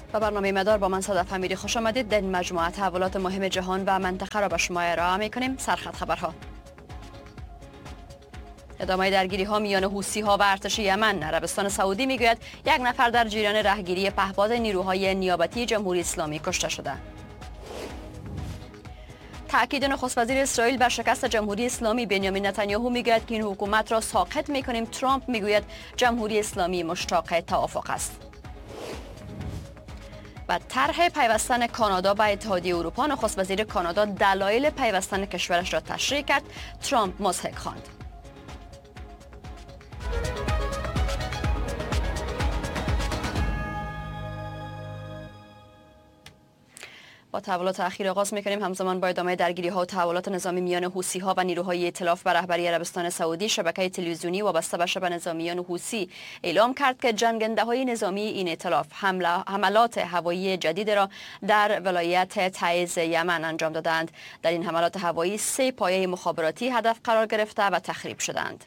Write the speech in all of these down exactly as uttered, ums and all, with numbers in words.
و برنامه مدار با من صدف امیری خوش آمدید. در این مجموعه تحولات مهم جهان و منطقه را به شما ارائه می‌کنیم. سرخط خبرها: ادامه درگیری ها میان حوثی ها و ارتش یمن. عربستان سعودی میگوید یک نفر در جریان رهگیری پهپاد نیروهای نیابتی جمهوری اسلامی کشته شده. تأکید نخست وزیر اسرائیل بر شکست جمهوری اسلامی. بنیامین نتانیاهو میگوید که این حکومت را ساقط میکنیم. ترامپ میگوید جمهوری اسلامی مشتاق توافق است. و طرح پیوستن کانادا به اتحادیه اروپا. نخست وزیر کانادا دلایل پیوستن کشورش را تشریح کرد. ترامپ مضحک خواند. با تحولات اخیر آغاز می‌کنیم. همزمان با ادامه درگیری‌ها و تحولات نظامی میان حوثی‌ها و نیروهای ائتلاف بر رهبری عربستان سعودی، شبکه تلویزیونی وابسته به شبکه نظامیان حوثی اعلام کرد که جنگنده‌های نظامی این ائتلاف حملات هوایی جدید را در ولایت تعز یمن انجام دادند. در این حملات هوایی سه پایه مخابراتی هدف قرار گرفته و تخریب شدند.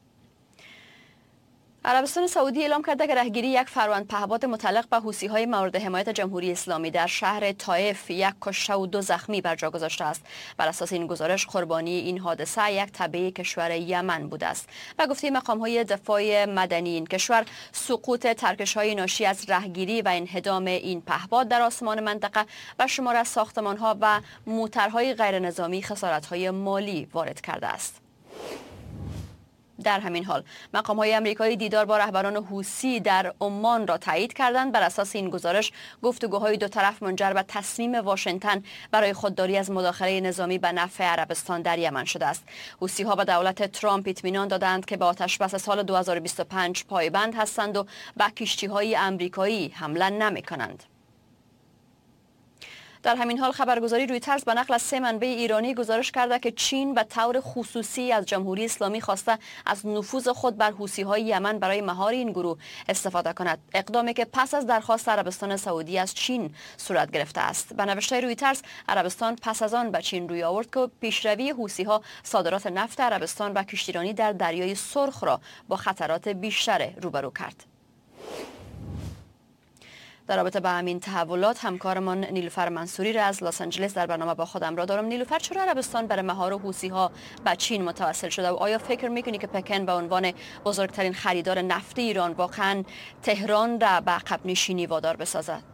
عربستان سعودی اعلام کرده که رهگیری یک فروند پهپاد متعلق به حوثی‌های مورد حمایت جمهوری اسلامی در شهر طائف یک کشته و دو زخمی بر جا گذاشته است. بر اساس این گزارش قربانی این حادثه یک تبع کشور یمن بوده است. و گفته مقام‌های دفاع مدنی این کشور سقوط ترکش‌های ناشی از رهگیری و انهدام این پهپاد در آسمان منطقه و شمار از ساختمان‌ها و موترهای غیر نظامی خسارت‌های مالی وارد کرده است. در همین حال مقام‌های آمریکایی دیدار با رهبران حوثی در عمان را تایید کردند. بر اساس این گزارش گفتگوهای دو طرف منجر به تصمیم واشنگتن برای خودداری از مداخله نظامی به نفع عربستان در یمن شده است. حوثی‌ها به دولت ترامپ اطمینان دادند که به آتشبس سال دو هزار و بیست و پنج پایبند هستند و به کشتی‌های آمریکایی حمله نمی‌کنند. در همین حال خبرگزاری رویترز به نقل از سه منبع ایرانی گزارش کرده که چین به طور خصوصی از جمهوری اسلامی خواسته از نفوذ خود بر حوثی‌های یمن برای مهار این گروه استفاده کند. اقدامی که پس از درخواست عربستان سعودی از چین صورت گرفته است. به نوشته رویترز، عربستان پس از آن به چین روی آورد که پیشروی حوثی‌ها صادرات نفت عربستان و کشتیرانی در دریای سرخ را با خطرات بیشتر روبرو کرد. در رابطه با همین تحولات همکارمان نیلوفر منصوری را از لس آنجلس در برنامه با خودم را دارم. نیلوفر، چرا عربستان برای مهار حوثی‌ها به چین متوسل شده و آیا فکر می‌کنی که پکن به عنوان بزرگترین خریدار نفت ایران واقعاً تهران را به عقب نشینی وادار بسازد؟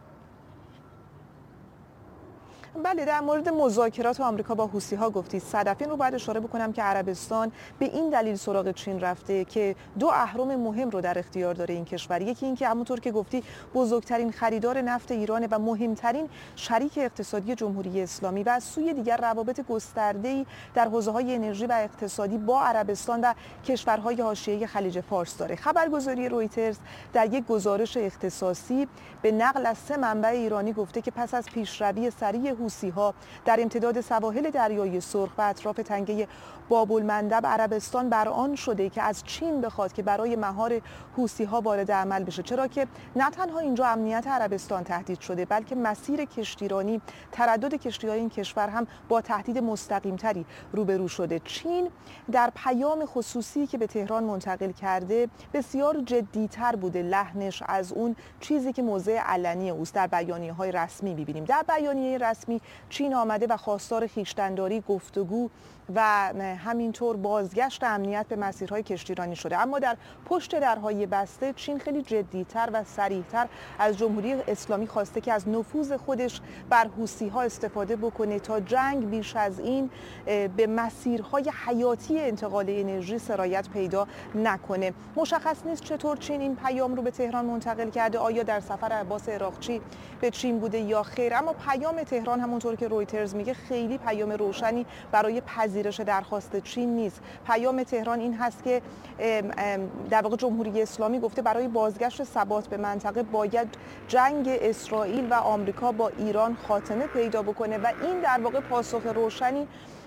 بله، در مورد مذاکرات آمریکا با حوثی‌ها گفتید صدف. این رو باید اشاره بکنم که عربستان به این دلیل سراغ چین رفته که دو اهرم مهم رو در اختیار داره این کشور. یکی این که همونطور که گفتی بزرگترین خریدار نفت ایرانه و مهمترین شریک اقتصادی جمهوری اسلامی و از سوی دیگر روابط گسترده‌ای در حوزه‌های انرژی و اقتصادی با عربستان و کشورهای حاشیه خلیج فارس داره. خبرگزاری رویترز در یک گزارش اختصاصی به نقل از سه منبع ایرانی گفته که پس از پیشروی سریع حوثی‌ها در امتداد سواحل دریای سرخ و اطراف تنگه باب‌المندب، عربستان بر آن شده که از چین بخواد که برای مهار حوثی‌ها وارد عمل بشه، چرا که نه تنها اینجا امنیت عربستان تهدید شده بلکه مسیر کشتیرانی، تردد کشتی‌های این کشور هم با تهدید مستقیم‌تری روبرو شده. چین در پیام خصوصی که به تهران منتقل کرده بسیار جدی‌تر بوده لحنش از اون چیزی که موضع علنی اوست. در بیانیه‌های رسمی می‌بینیم. در بیانیه رسمی چین آمده و خواستار خویشتن‌داری، گفتگو و همینطور بازگشت امنیت به مسیرهای کشتیرانی شده. اما در پشت درهای بسته چین خیلی جدی‌تر و صریح‌تر از جمهوری اسلامی خواسته که از نفوذ خودش بر حوثی‌ها استفاده بکنه تا جنگ بیش از این به مسیرهای حیاتی انتقال انرژی سرایت پیدا نکنه. مشخص نیست چطور چین این پیام رو به تهران منتقل کرده، آیا در سفر عباس عراقچی به چین بوده یا خیر، اما پیام تهران همونطور که رویترز میگه خیلی پیام روشنی برای پذیرش درخواست چین نیست. پیام تهران این هست که در واقع جمهوری اسلامی گفته برای بازگشت ثبات به منطقه باید جنگ اسرائیل و آمریکا با ایران خاتمه پیدا بکنه و این در واقع پاسخ روشنی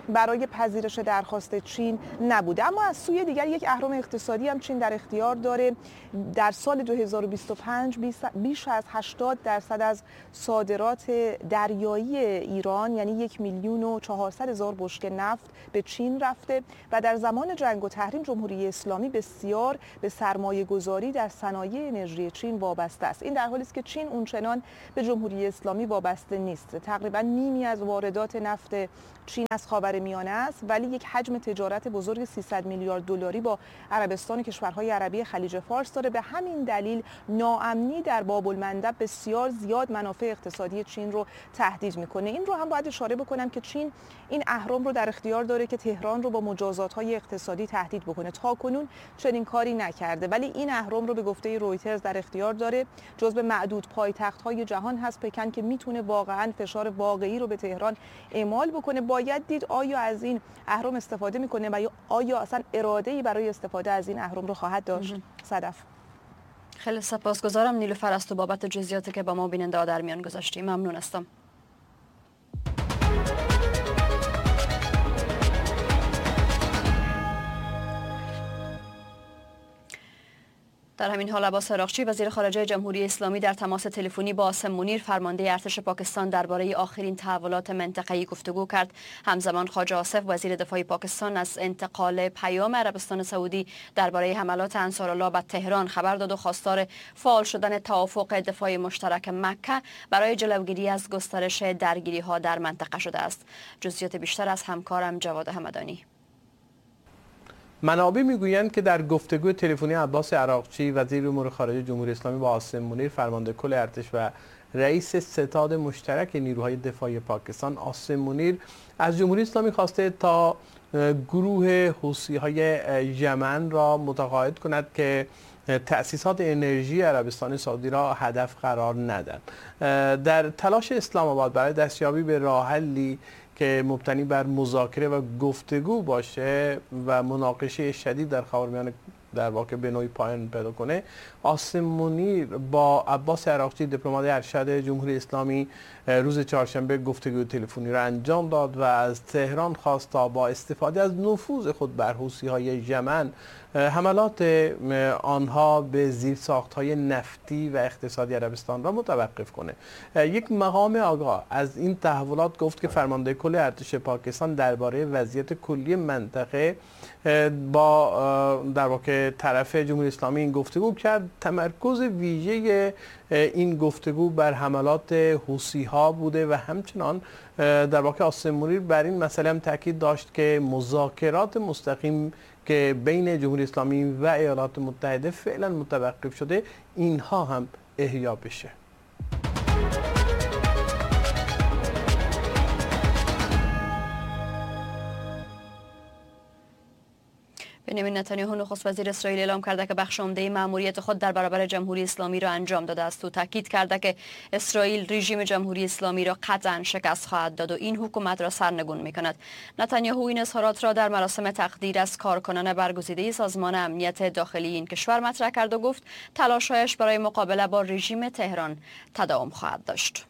برای پذیرش درخواست چین نبوده. اما از سوی دیگر یک اهرم اقتصادی هم چین در اختیار داره. در سال دو هزار و بیست و پنج بیش از هشتاد درصد از صادرات دریایی ایران یعنی یک میلیون و چهارصد هزار بشکه نفت به چین رفته و در زمان جنگ و تحریم جمهوری اسلامی بسیار به سرمایه گذاری در صنایع انرژی چین وابسته است. این در حالی است که چین اونچنان به جمهوری اسلامی وابسته نیست. تقریبا نیمی از واردات نفت چین از خاورمیانه است، ولی یک حجم تجارت بزرگ سیصد میلیارد دلاری با عربستان و کشورهای عربی خلیج فارس داره. به همین دلیل ناامنی در باب المندب بسیار زیاد منافع اقتصادی چین رو تهدید میکنه. این رو هم باید اشاره بکنم که چین این اهرم رو در اختیار داره که تهران رو با مجازات‌های اقتصادی تهدید بکنه. تا کنون چنین کاری نکرده، ولی این اهرم رو به گفته رویترز در اختیار داره. جزو معدود پایتخت‌های جهان هست پکن که میتونه واقعاً فشار واقعی رو به تهران اعمال بکنه. باید دید آیا از این اهرم استفاده میکنه و آیا اصلا اراده‌ای برای استفاده از این اهرم رو خواهد داشت. صدف، خیلی سپاسگزارم نیلوفر از تو بابت جزئیاتی که با ما بیننده در میان گذاشتی. ممنون هستم. در همین حال عباس عراقچی وزیر خارجه جمهوری اسلامی در تماس تلفنی با عاصم منیر فرمانده ارتش پاکستان درباره آخرین تحولات منطقه‌ای گفتگو کرد. همزمان خواجه آصف وزیر دفاع پاکستان از انتقال پیام عربستان سعودی درباره حملات انصارالله به تهران خبر داد و خواستار فعال شدن توافق دفاع مشترک مکه برای جلوگیری از گسترش درگیری‌ها در منطقه شده است. جزئیات بیشتر از همکارم جواد همدانی. منابع میگویند که در گفتگو تلفنی عباس عراقچی وزیر امور خارجه جمهوری اسلامی با عاصم منیر فرمانده کل ارتش و رئیس ستاد مشترک نیروهای دفاعی پاکستان، عاصم منیر از جمهوری اسلامی خواسته تا گروه حوثی‌های یمن را متقاعد کند که تأسیسات انرژی عربستان سعودی را هدف قرار ندهند. در تلاش اسلام آباد برای دستیابی به راه حلی که مبتنی بر مذاکره و گفتگو باشه و مناقشه شدید در خاورمیانه در واقع به نوعی پایان پیدا کنه، عاصم منیر با عباس عراقچی دیپلمات ارشد جمهوری اسلامی روز چهارشنبه گفتگو تلفنی را انجام داد و از تهران خواست تا با استفاده از نفوذ خود بر حوثی‌های یمن حملات آنها به زیرساخت‌های نفتی و اقتصادی عربستان را متوقف کنه. یک مقام آگاه از این تحولات گفت که فرمانده کل ارتش پاکستان درباره وضعیت کلی منطقه با در واقع طرف جمهوری اسلامی این گفتگو کرد. تمرکز ویژه این گفتگو بر حملات حوثی‌ها بوده و همچنان در واقع عاصم منیر بر این مسئله هم تاکید داشت که مذاکرات مستقیم که بین جمهوری اسلامی و ایالات متحده فعلا متوقف شده اینها هم احیا بشه. بنیامین نتانیاهو نخست وزیر اسرائیل اعلام کرده که بخش عمده مأموریت خود در برابر جمهوری اسلامی را انجام داده است. او تاکید کرده که اسرائیل رژیم جمهوری اسلامی را قطعا شکست خواهد داد و این حکومت را سرنگون می‌کند. نتانیاهو این اظهارات را در مراسم تقدیر از کارکنان برگزیده سازمان امنیت داخلی این کشور مطرح کرد و گفت تلاش‌هایش برای مقابله با رژیم تهران تداوم خواهد داشت.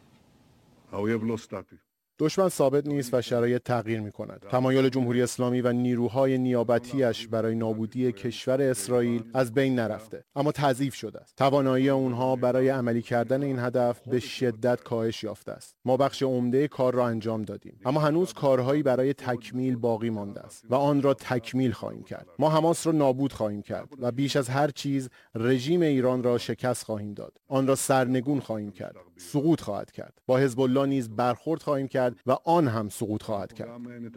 دشمن ثابت نیست و شرایط تغییر می کند. تمایل جمهوری اسلامی و نیروهای نیابتیش برای نابودی کشور اسرائیل از بین نرفته، اما تضعیف شده است. توانایی اونها برای عملی کردن این هدف به شدت کاهش یافته است. ما بخش عمده کار را انجام دادیم، اما هنوز کارهایی برای تکمیل باقی مانده است و آن را تکمیل خواهیم کرد. ما حماس را نابود خواهیم کرد و بیش از هر چیز رژیم ایران را شکست خواهیم داد. آن را سرنگون خواهیم کرد. سقوط خواهد کرد. با حزب الله نیز برخورد خواهیم کرد و آن هم سقوط خواهد کرد.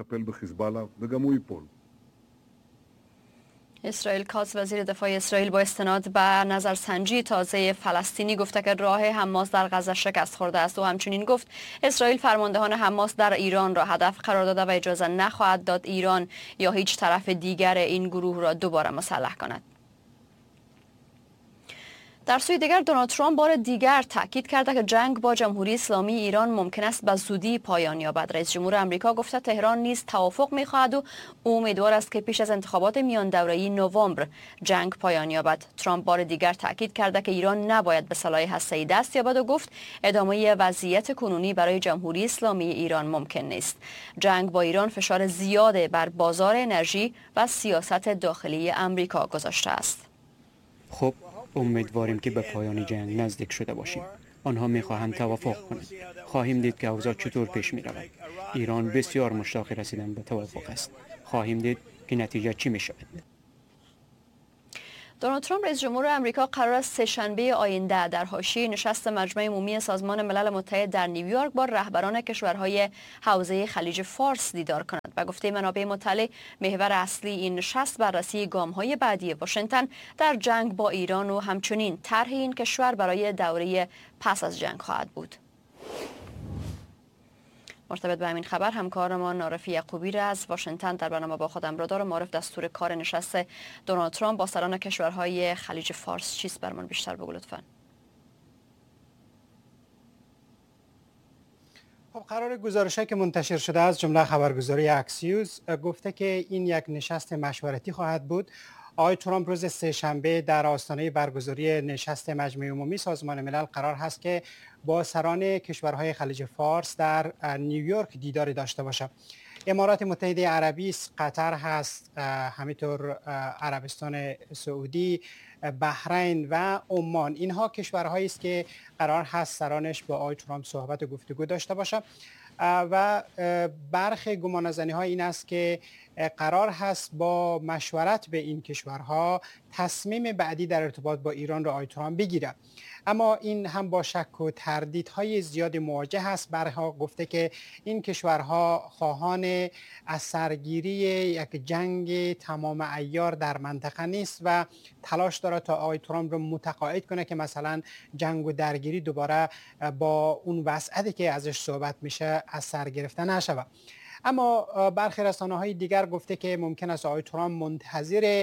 اسرائیل کاتس وزیر دفاع اسرائیل با استناد به نظرسنجی تازه فلسطینی گفته که راه حماس در غزه شکست خورده است و همچنین گفت اسرائیل فرماندهان حماس در ایران را هدف قرار داده و اجازه نخواهد داد ایران یا هیچ طرف دیگر این گروه را دوباره مسلح کند. در سوی دیگر دونالد ترامپ بار دیگر تاکید کرده که جنگ با جمهوری اسلامی ایران ممکن است به زودی پایان یابد. رئیس جمهور آمریکا گفته تهران نیز توافق می‌خواهد و امیدوار است که پیش از انتخابات میان دوره‌ای نوامبر جنگ پایان یابد. ترامپ بار دیگر تاکید کرده که ایران نباید به سلاح هسته‌ای دست یابد و گفت ادامه وضعیت کنونی برای جمهوری اسلامی ایران ممکن نیست. جنگ با ایران فشار زیاد بر بازار انرژی و سیاست داخلی آمریکا گذاشته است. خب امیدواریم که به پایان جنگ نزدیک شده باشیم. آنها میخواهند توافق کنند. خواهیم دید که اوضاع چطور پیش می رود. ایران بسیار مشتاق رسیدن به توافق است. خواهیم دید که نتیجه چی می شود. دونالد ترامپ رئیس جمهور آمریکا قرار است سه‌شنبه آینده در حاشیه نشست مجمع عمومی سازمان ملل متحد در نیویورک با رهبران کشورهای حوزه خلیج فارس دیدار کند. به گفته منابع مطلع، محور اصلی این نشست بررسی گام‌های بعدی واشنگتن در جنگ با ایران و همچنین طرح این کشور برای دوره پس از جنگ خواهد بود. مرتبط به همین خبر همکارمان عارف یعقوبی را از واشنگتن در برنامه با خودم را دارم. عارف، دستور کار نشست دونالد ترامپ با سران کشورهای خلیج فارس چیست؟ برمان بیشتر بگو لطفاً. خب قرار گزارش‌هایی که منتشر شده از جمله خبرگزاری اکسیوس گفته که این یک نشست مشورتی خواهد بود. آقای ترامپ روز سه‌شنبه در آستانه برگزاری نشست مجمع عمومی سازمان ملل قرار هست که با سران کشورهای خلیج فارس در نیویورک دیداری داشته باشد. امارات متحده عربی، قطر هست، همینطور عربستان سعودی، بحرین و عمان. اینها کشورهایی است که قرار هست سرانش با آقای ترامپ صحبت و گفتگو داشته باشه و برخی گمانه‌زنی ها این است که قرار هست با مشورت به این کشورها تصمیم بعدی در ارتباط با ایران را آقای ترامپ بگیره. اما این هم با شک و تردیدهای زیاد مواجه است. برها گفته که این کشورها خواهان از سرگیری یک جنگ تمام عیار در منطقه نیست و تلاش داره تا آقای ترامپ رو متقاعد کنه که مثلا جنگ و درگیری دوباره با اون وسعتی که ازش صحبت میشه از سر گرفته نشود. اما برخی رسانه‌های دیگر گفته که ممکن است آقای ترامپ منتظر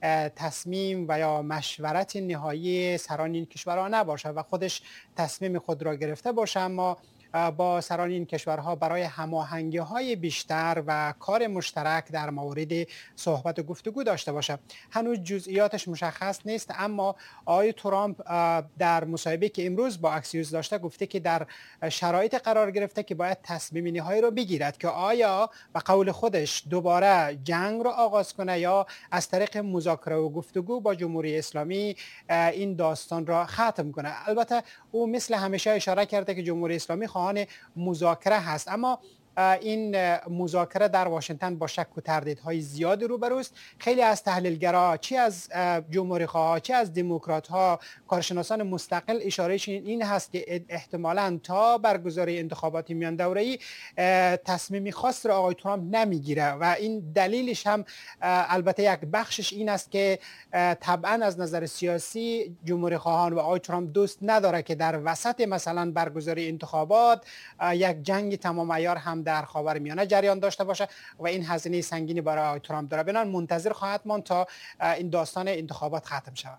تصمیم و یا مشورت نهایی سران این کشورها نباشه و خودش تصمیم خود را گرفته باشه، اما با سران این کشورها برای هماهنگی‌های بیشتر و کار مشترک در مورد صحبت و گفتگو داشته باشه. هنوز جزئیاتش مشخص نیست، اما آقای ترامپ در مصاحبه که امروز با اکسیوس داشته گفته که در شرایط قرار گرفته که باید تصمیم نهایی رو بگیرد که آیا به قول خودش دوباره جنگ رو آغاز کنه یا از طریق مذاکره و گفتگو با جمهوری اسلامی این داستان را ختم کنه. البته او مثل همیشه اشاره کرده که جمهوری اسلامی خواهان مذاکره هست، اما این مذاکره در واشنگتن با شک و تردیدهای زیاد روبروست. خیلی از تحلیلگرا، چی از جمهوری‌خواها چی از دموکرات‌ها، کارشناسان مستقل اشارهشون این هست که احتمالاً تا برگزاری انتخابات میان دوره‌ای تصمیمی خاص را آقای ترامپ نمیگیره و این دلیلش هم البته یک بخشش این است که طبعاً از نظر سیاسی جمهوری‌خواهان و آقای ترامپ دوست نداره که در وسط مثلا برگزاری انتخابات یک جنگ تمام عیار هم در خاورمیانه جریان داشته باشه و این هزینه سنگینی برای آقای ترامپ داره. بنابراین منتظر خواهد ماند تا این داستان انتخابات ختم شود.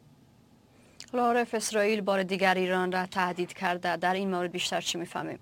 عارف، اسرائیل بار دیگر ایران را تهدید کرده. در این مورد بیشتر چی میفهمیم؟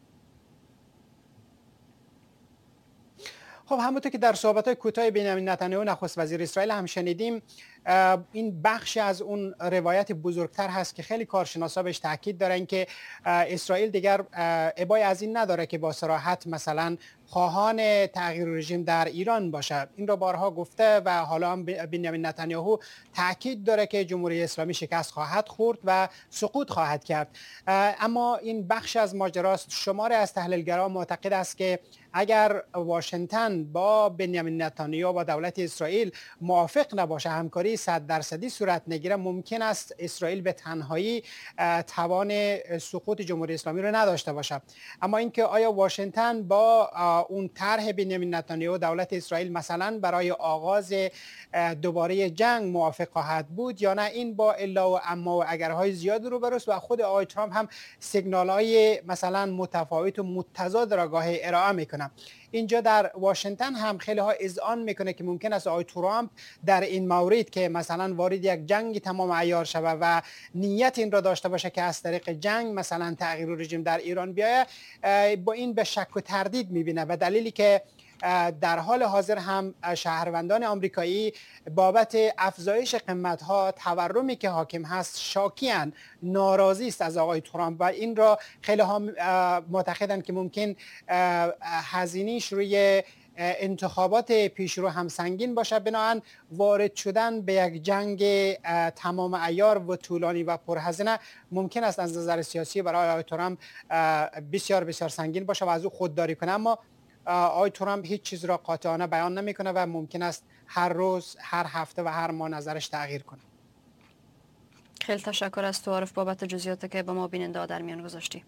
خب همونطور که در صحبت‌های کوتاه بنیامین نتانیاهو نخست وزیر اسرائیل هم شنیدیم، این بخشی از اون روایت بزرگتر هست که خیلی کارشناسا بهش تاکید دارن که اسرائیل دیگر ابای از این نداره که با صراحت مثلا خواهان تغییر رژیم در ایران باشه. این را بارها گفته و حالا هم بنیامین نتانیاهو تاکید داره که جمهوری اسلامی شکست خواهد خورد و سقوط خواهد کرد. اما این بخش از ماجراست. شماری از تحلیلگران معتقد است که اگر واشنگتن با بنیامین نتانیاهو با دولت اسرائیل موافق نباشه، همکاری صد درصدی صورت نگیره، ممکن است اسرائیل به تنهایی توان سقوط جمهوری اسلامی رو نداشته باشه. اما اینکه آیا واشنگتن با اون طرح بنیامین نتانیاهو دولت اسرائیل مثلا برای آغاز دوباره جنگ موافق خواهد بود یا نه، این با الا و اما و اگرهای زیاد روبروست و خود آقای ترامپ هم سیگنال‌های مثلا متفاوت و متضاد را گاهی ارائه میکنه. اینجا در واشنگتن هم خیلی ها اذعان میکنه که ممکن است آقای ترامپ در این مورد که مثلا وارد یک جنگ تمام عیار شود و نیت این را داشته باشه که از طریق جنگ مثلا تغییر رژیم در ایران بیاید، با این به شک و تردید میبینه و دلیلی که در حال حاضر هم شهروندان آمریکایی بابت افزایش قیمت‌ها، تورمی که حاکم هست شاکیان، ناراضی است از آقای ترامپ و این را خیلی ها معتقدند که ممکن هزینه‌اش روی انتخابات پیشرو هم سنگین باشه، بنابراین وارد شدن به یک جنگ تمام عیار و طولانی و پرهزینه ممکن است از نظر سیاسی برای آقای ترامپ بسیار بسیار سنگین باشه و از او خودداری کنه. اما آقای ترامپ هیچ چیز را قاطعانه بیان نمیکنه و ممکن است هر روز، هر هفته و هر ماه نظرش تغییر کنه. خیلی تشکر از تو عارف بابت جزئیاتی که با ما بیننده در میان گذاشتی.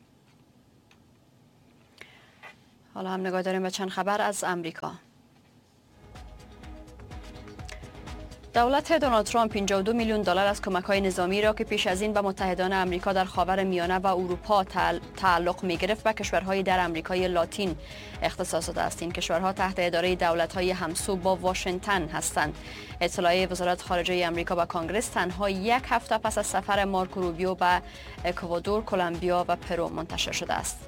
حالا هم نگاه داریم به چند خبر از امریکا. دولت دونالد ترامپ پنجاه و دو میلیون دلار از کمک‌های نظامی را که پیش از این به متحدان آمریکا در خاور میانه و اروپا تعلق می‌گرفت به کشورهای در آمریکای لاتین اختصاص داده است. این کشورها تحت اداره دولت‌های همسو با واشنگتن هستند. اطلاعیه وزارت خارجه آمریکا به کانگرس تنها یک هفته پس از سفر مارکو روبیو به اکوادور، کلمبیا و پرو منتشر شده است.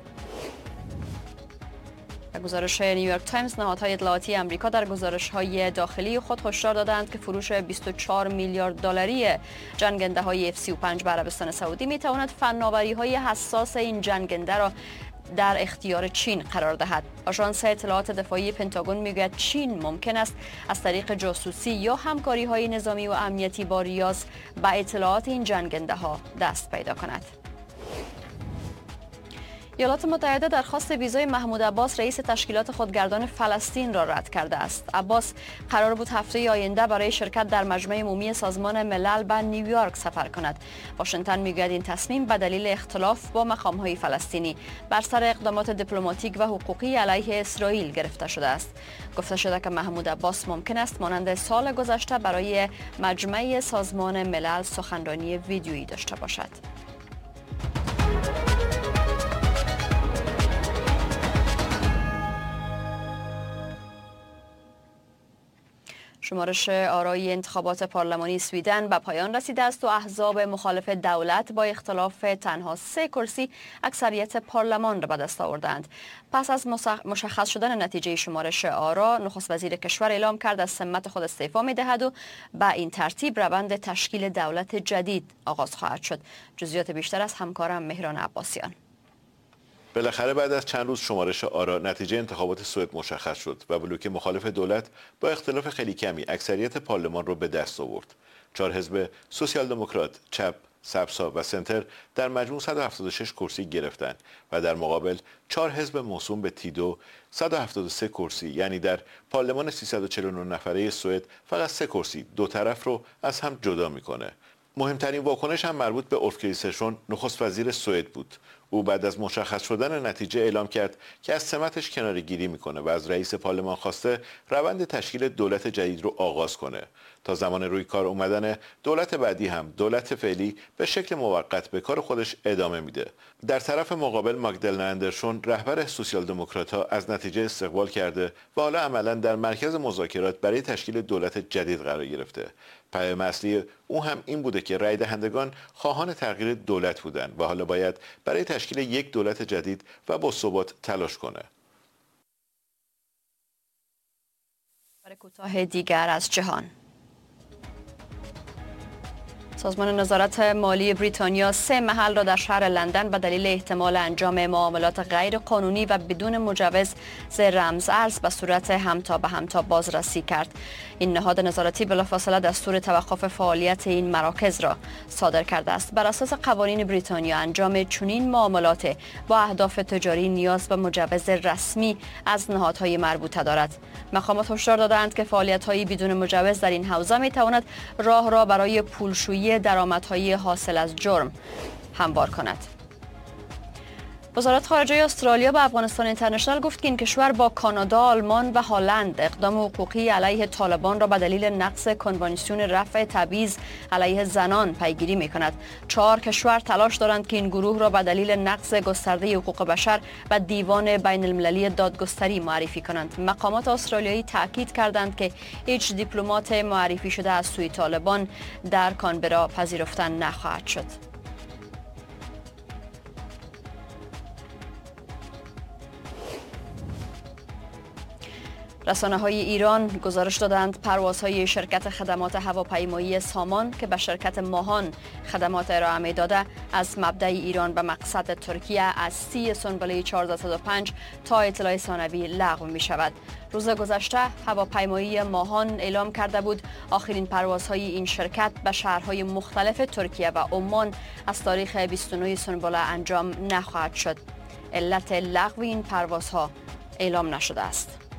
گزارش نیویورک تایمز، نهادهای اطلاعاتی آمریکا در گزارش‌های داخلی خود هشدار دادند که فروش بیست و چهار میلیارد دلاری جنگنده‌های اف سی و پنج به عربستان سعودی می‌تواند فناوری‌های حساس این جنگنده را در اختیار چین قرار دهد. آژانس اطلاعات دفاعی پنتاگون میگوید چین ممکن است از طریق جاسوسی یا همکاری‌های نظامی و امنیتی با ریاض به اطلاعات این جنگنده‌ها دست پیدا کند. ایالات متحده درخواست ویزای محمود عباس رئیس تشکیلات خودگردان فلسطین را رد کرده است. عباس قرار بود هفته آینده برای شرکت در مجمع عمومی سازمان ملل به نیویورک سفر کند. واشنگتن میگوید این تصمیم به دلیل اختلاف با مقام‌های فلسطینی بر سر اقدامات دیپلماتیک و حقوقی علیه اسرائیل گرفته شده است. گفته شده که محمود عباس ممکن است مانند سال گذشته برای مجمع سازمان ملل سخنرانی ویدیویی داشته باشد. شمارش آرای انتخابات پارلمانی سویدن به پایان رسیده است و احزاب مخالف دولت با اختلاف تنها سه کرسی اکثریت پارلمان را به دست آوردند. پس از مشخص شدن نتیجه شمارش آرا، نخست وزیر کشور اعلام کرد از سمت خود استعفا می‌دهد و به این ترتیب روند تشکیل دولت جدید آغاز خواهد شد. جزئیات بیشتر از همکارم مهران عباسیان. بالاخره بعد از چند روز شمارش آرا نتیجه انتخابات سوئد مشخص شد و بلوک مخالف دولت با اختلاف خیلی کمی اکثریت پارلمان را به دست آورد. چهار حزب سوسیال دموکرات، چپ، سبزها و سنتر در مجموع صد و هفتاد و شش کرسی گرفتند و در مقابل چهار حزب موسوم به تیدو صد و هفتاد و سه کرسی، یعنی در پارلمان سیصد و چهل و نه نفره سوئد فقط سه کرسی دو طرف رو از هم جدا میکنه. مهمترین واکنش هم مربوط به اولف کریسترسون، نخست وزیر سوئد بود. او بعد از مشخص شدن نتیجه اعلام کرد که از سمتش کناره‌گیری میکنه و از رئیس پارلمان خواسته روند تشکیل دولت جدید رو آغاز کنه. تا زمان روی کار اومدن دولت بعدی هم دولت فعلی به شکل موقت به کار خودش ادامه میده. در طرف مقابل ماگدالنا اندرسون، رهبر سوسیال دموکرات‌ها، از نتیجه استقبال کرده و حالا عملاً در مرکز مذاکرات برای تشکیل دولت جدید قرار گرفته. پیام اصلی او هم این بوده که رای دهندگان خواهان تغییر دولت بودند و حالا باید برای تشکیل یک دولت جدید و با ثبات تلاش کنه. خبر کوتاه دیگر از جهان. سازمان نظارت مالی بریتانیا سه محل را در شهر لندن به دلیل احتمال انجام معاملات غیر قانونی و بدون مجوز زیر رمز ارز به صورت همتا به همتا بازرسی کرد. این نهاد نظارتی بلافاصله دستور توقف فعالیت این مراکز را صادر کرده است. بر اساس قوانین بریتانیا انجام چنین معاملات با اهداف تجاری نیاز به مجوز رسمی از نهادهای مربوطه دارد. مقامات هشدار دادند که فعالیت‌های بدون مجوز در این حوزه می‌تواند راه را برای پولشویی درآمدهای حاصل از جرم هموار کند. وزارت خارجه استرالیا به افغانستان اینترنشنال گفت که این کشور با کانادا، آلمان و هلند اقدام حقوقی علیه طالبان را به دلیل نقض کنوانسیون رفع تبعیض علیه زنان پیگیری می‌کند. چهار کشور تلاش دارند که این گروه را به دلیل نقض گسترده حقوق بشر و دیوان بین المللی دادگستری معرفی کنند. مقامات استرالیایی تاکید کردند که هیچ دیپلمات معرفی شده از سوی طالبان در کانبرا پذیرفته نخواهد شد. رسانه‌های ایران گزارش دادند پروازهای شرکت خدمات هواپیمایی سامان که به شرکت ماهان خدمات ارائه می‌داده از مبدأ ایران به مقصد ترکیه از سی سنبله چهارصد و پنج تا اطلاع ثانوی لغو می‌شود. روز گذشته هواپیمایی ماهان اعلام کرده بود آخرین پروازهای این شرکت به شهرهای مختلف ترکیه و عمان از تاریخ بیست و نه سنبله انجام نخواهد شد. علت لغو این پروازها اعلام نشده است.